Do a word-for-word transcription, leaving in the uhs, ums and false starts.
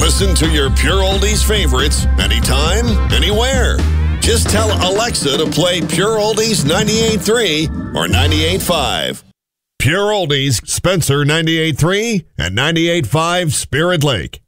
Listen to your Pure Oldies favorites anytime, anywhere. Just tell Alexa to play Pure Oldies ninety-eight point three or ninety-eight point five. Pure Oldies, Spencer ninety-eight point three and ninety-eight point five Spirit Lake.